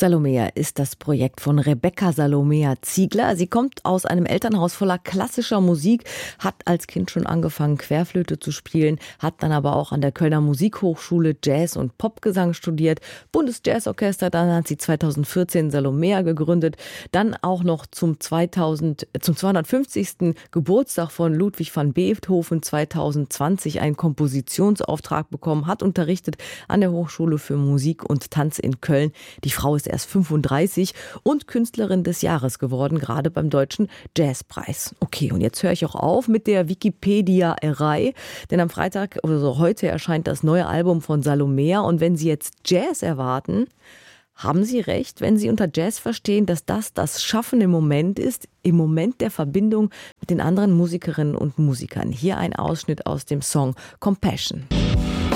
Salomea ist das Projekt von Rebecca Salomea Ziegler. Sie kommt aus einem Elternhaus voller klassischer Musik, hat als Kind schon angefangen, Querflöte zu spielen, hat dann aber auch an der Kölner Musikhochschule Jazz- und Popgesang studiert, Bundesjazzorchester, dann hat sie 2014 Salomea gegründet, dann auch noch zum 250. Geburtstag von Ludwig van Beethoven 2020 einen Kompositionsauftrag bekommen, hat unterrichtet an der Hochschule für Musik und Tanz in Köln. Die Frau ist erst 35 und Künstlerin des Jahres geworden, gerade beim Deutschen Jazzpreis. Okay, und jetzt höre ich auch auf mit der Wikipedia-Erei, denn am Freitag oder so heute erscheint das neue Album von Salomea und wenn Sie jetzt Jazz erwarten, haben Sie recht, wenn Sie unter Jazz verstehen, dass das Schaffen im Moment ist, im Moment der Verbindung mit den anderen Musikerinnen und Musikern. Hier ein Ausschnitt aus dem Song Compassion.